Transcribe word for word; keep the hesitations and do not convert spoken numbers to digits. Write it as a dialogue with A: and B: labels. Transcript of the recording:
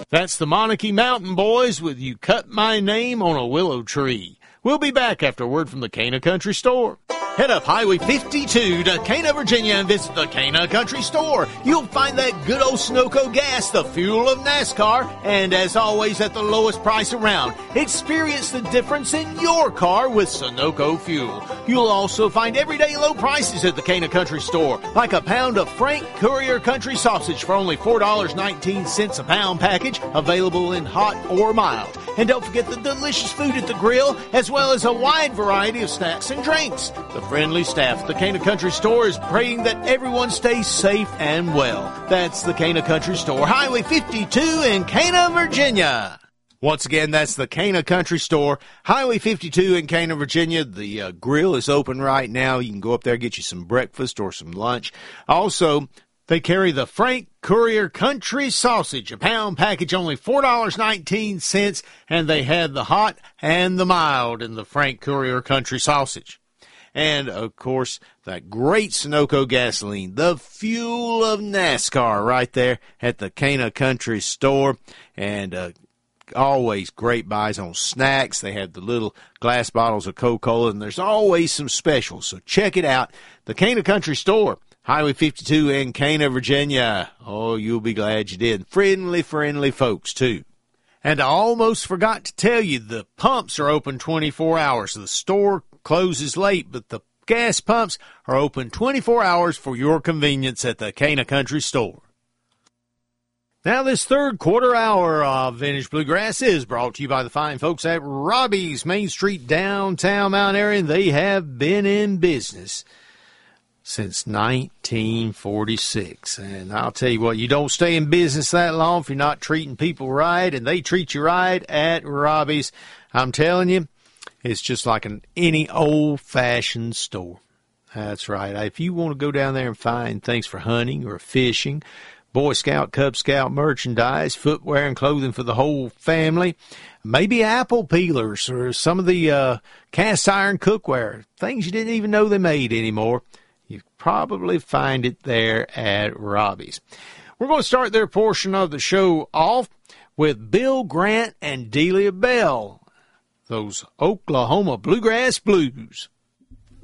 A: That's the Monarchy Mountain Boys with You Cut My Name on a Willow Tree. We'll be back after a word from the Cana Country Store. Head up Highway fifty-two to Cana, Virginia, and visit the Cana Country Store. You'll find that good old Sunoco gas, the fuel of NASCAR, and as always at the lowest price around. Experience the difference in your car with Sunoco fuel. You'll also find everyday low prices at the Cana Country Store, like a pound of Frank Courier Country Sausage for only four dollars and nineteen cents a pound package, available in hot or mild. And don't forget the delicious food at the grill, as well as a wide variety of snacks and drinks. The friendly staff at the Cana Country Store is praying that everyone stays safe and well. That's the Cana Country Store, Highway fifty-two in Cana, Virginia. Once again, that's the Cana Country Store, Highway fifty-two in Cana, Virginia. The uh, grill is open right now. You can go up there, get you some breakfast or some lunch. Also, they carry the Frank Courier Country Sausage, a pound package, only four dollars and nineteen cents, and they have the hot and the mild in the Frank Courier Country Sausage. And, of course, that great Sunoco gasoline, the fuel of NASCAR, right there at the Cana Country Store. And uh, always great buys on snacks. They have the little glass bottles of Coca-Cola, and there's always some specials. So check it out, the Cana Country Store, Highway fifty-two in Cana, Virginia. Oh, you'll be glad you did. Friendly, friendly folks, too. And I almost forgot to tell you, the pumps are open twenty-four hours. The store closes late, but the gas pumps are open twenty-four hours for your convenience at the Cana Country Store. Now, this third quarter hour of Vintage Bluegrass is brought to you by the fine folks at Robbie's, Main Street, downtown Mount Airy. They have been in business since nineteen forty-six. And I'll tell you what, you don't stay in business that long if you're not treating people right, and they treat you right at Robbie's. I'm telling you, it's just like an any old-fashioned store. That's right. If you want to go down there and find things for hunting or fishing, Boy Scout, Cub Scout merchandise, footwear and clothing for the whole family, maybe apple peelers or some of the uh, cast iron cookware, things you didn't even know they made anymore, you probably find it there at Robbie's. We're going to start their portion of the show off with Bill Grant and Delia Bell, those Oklahoma Bluegrass Blues.